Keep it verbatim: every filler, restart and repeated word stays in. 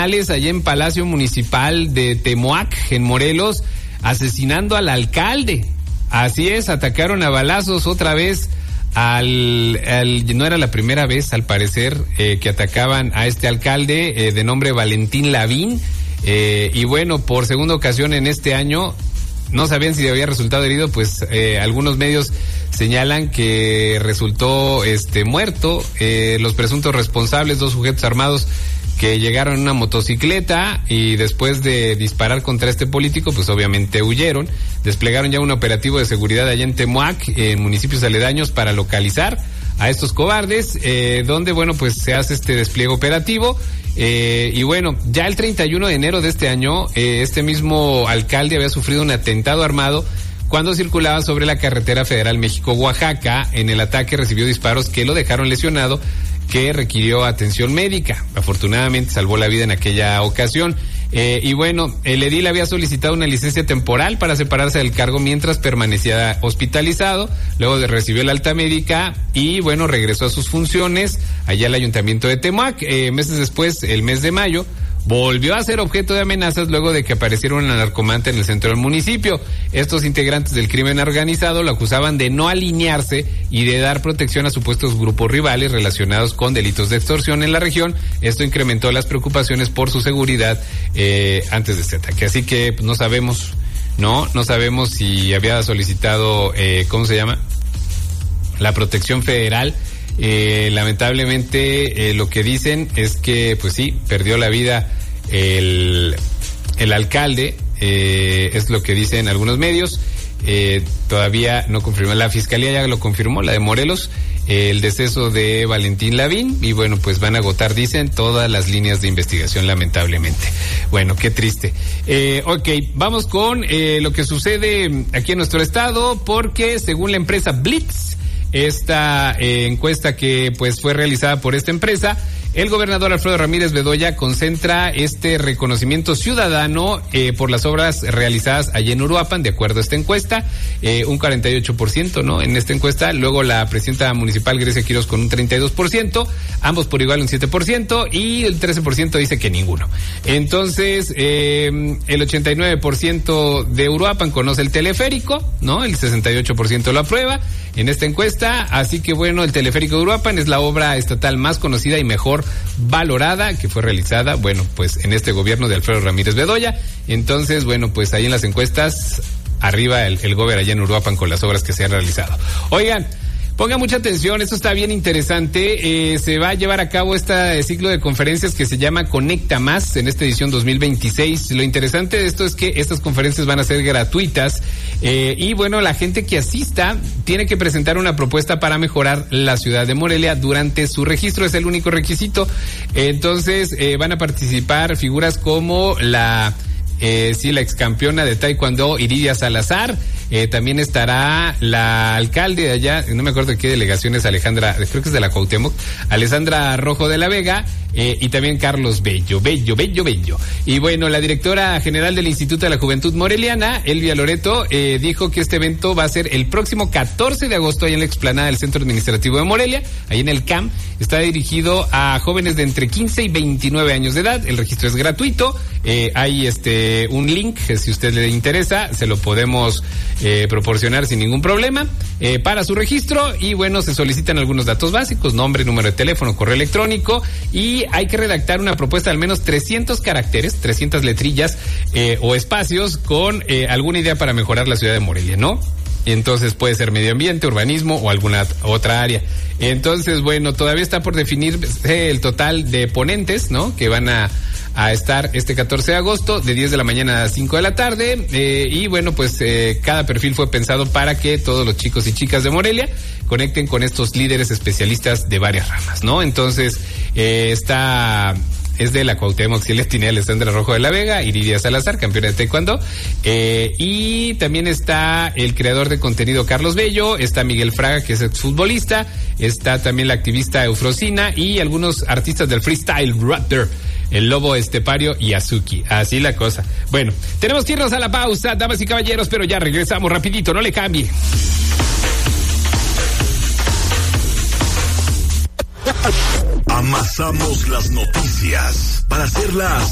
criminales allá en Palacio Municipal de Temoac, en Morelos, asesinando al alcalde. Así es, atacaron a balazos otra vez al, al no era la primera vez, al parecer, eh, que atacaban a este alcalde eh, de nombre Valentín Lavín, eh, y bueno, por segunda ocasión en este año. No sabían si había resultado herido, pues eh, algunos medios señalan que resultó este muerto. Eh, los presuntos responsables, dos sujetos armados que llegaron en una motocicleta y después de disparar contra este político, pues obviamente huyeron. Desplegaron ya un operativo de seguridad allá en Temoac, en municipios aledaños, para localizar a estos cobardes, eh, donde, bueno, pues se hace este despliegue operativo. Eh, y bueno, ya el treinta y uno de enero de este año, eh, este mismo alcalde había sufrido un atentado armado cuando circulaba sobre la carretera federal México-Oaxaca. En el ataque recibió disparos que lo dejaron lesionado, que requirió atención médica. Afortunadamente salvó la vida en aquella ocasión. Eh, y bueno, el edil había solicitado una licencia temporal para separarse del cargo mientras permanecía hospitalizado. Luego de recibió el alta médica y bueno, regresó a sus funciones allá al ayuntamiento de Temoac. Eh, meses después, el mes de mayo, volvió a ser objeto de amenazas luego de que apareciera una narcomanta en el centro del municipio. Estos integrantes del crimen organizado lo acusaban de no alinearse y de dar protección a supuestos grupos rivales relacionados con delitos de extorsión en la región. Esto incrementó las preocupaciones por su seguridad eh, antes de este ataque. Así que pues, no sabemos, no, no sabemos si había solicitado, eh, ¿cómo se llama? La protección federal. Eh, lamentablemente eh, lo que dicen es que pues sí, perdió la vida el, el alcalde, eh, es lo que dicen algunos medios. Eh, todavía no confirmó, la fiscalía ya lo confirmó, la de Morelos, eh, el deceso de Valentín Lavín, y bueno, pues van a agotar, dicen, todas las líneas de investigación, lamentablemente. Bueno, qué triste. Eh, ok, vamos con eh, lo que sucede aquí en nuestro estado, porque según la empresa Blitz, esta eh, encuesta que pues fue realizada por esta empresa, el gobernador Alfredo Ramírez Bedoya concentra este reconocimiento ciudadano eh, por las obras realizadas allí en Uruapan, de acuerdo a esta encuesta, eh, un cuarenta y ocho por ciento, ¿no? En esta encuesta, luego la presidenta municipal Grecia Quiroz con un treinta y dos por ciento, ambos por igual un siete por ciento, y el trece por ciento dice que ninguno. Entonces, eh, el ochenta y nueve por ciento de Uruapan conoce el teleférico, ¿no? El sesenta y ocho por ciento lo aprueba en esta encuesta, así que bueno, el teleférico de Uruapan es la obra estatal más conocida y mejor valorada que fue realizada, bueno, pues en este gobierno de Alfredo Ramírez Bedoya. Entonces, bueno, pues ahí en las encuestas, arriba el, el gobierno allá en Uruapan con las obras que se han realizado. Oigan, pongan mucha atención, esto está bien interesante. Eh, se va a llevar a cabo este ciclo de conferencias que se llama Conecta Más en esta edición dos mil veintiséis. Lo interesante de esto es que estas conferencias van a ser gratuitas eh, y bueno, la gente que asista tiene que presentar una propuesta para mejorar la ciudad de Morelia durante su registro, es el único requisito. Entonces eh, van a participar figuras como la... Eh, sí, la excampeona de taekwondo Iridia Salazar, eh, también estará la alcalde de allá, no me acuerdo de qué delegación es, Alejandra, creo que es de la Cuauhtémoc, Alessandra Rojo de la Vega, eh, y también Carlos Bello, Bello, Bello, Bello. Y bueno, la directora general del Instituto de la Juventud Moreliana, Elvia Loreto, eh, dijo que este evento va a ser el próximo catorce de agosto ahí en la explanada del Centro Administrativo de Morelia, ahí en el C A M. Está dirigido a jóvenes de entre quince y veintinueve años de edad, el registro es gratuito, eh, hay este un link que si usted le interesa se lo podemos eh, proporcionar sin ningún problema eh, para su registro. Y bueno, se solicitan algunos datos básicos, nombre, número de teléfono, correo electrónico, y hay que redactar una propuesta de al menos trescientos caracteres, trescientas letrillas eh, o espacios con eh, alguna idea para mejorar la ciudad de Morelia, ¿no? Entonces puede ser medio ambiente, urbanismo o alguna otra área. Entonces, bueno, todavía está por definir el total de ponentes, ¿no? Que van a, a estar este catorce de agosto de diez de la mañana a cinco de la tarde. Eh, y bueno, pues eh, cada perfil fue pensado para que todos los chicos y chicas de Morelia conecten con estos líderes especialistas de varias ramas, ¿no? Entonces, eh, está... es de la Cuauhtémoc, sí les tiene Alessandra Rojo de la Vega, Iridia Salazar, campeona de taekwondo, eh, y también está el creador de contenido Carlos Bello, está Miguel Fraga, que es exfutbolista, está también la activista Eufrosina y algunos artistas del freestyle rapper, el Lobo Estepario y Azuki. Así la cosa. Bueno, tenemos que irnos a la pausa, damas y caballeros, pero ya regresamos rapidito, no le cambie. Amasamos las noticias para hacerlas